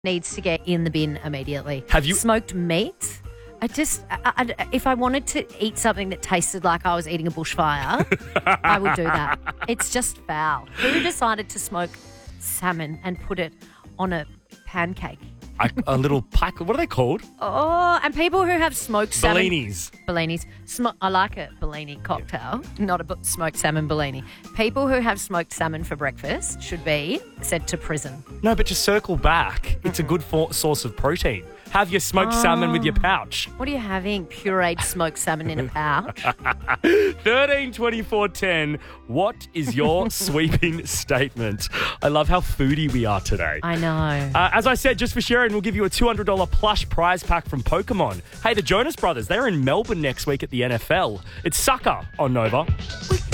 needs to get in the bin immediately. Have you- Smoked meat? If I wanted to eat something that tasted like I was eating a bushfire, I would do that. It's just foul. Who decided to smoke salmon and put it on a pancake? A little pack. What are they called? Oh, and people who have smoked salmon. Bellinis. I like a Bellini cocktail, not a smoked salmon Bellini. People who have smoked salmon for breakfast should be sent to prison. No, but just circle back. It's a good source of protein. Have your smoked salmon with your pouch. What are you having? Pureed smoked salmon in a pouch? 13 24 10. What is your sweeping statement? I love how foodie we are today. I know. As I said, just for sharing, we'll give you a $200 plush prize pack from Pokemon. Hey, the Jonas Brothers, they're in Melbourne next week at the NFL. It's Sucker on Nova.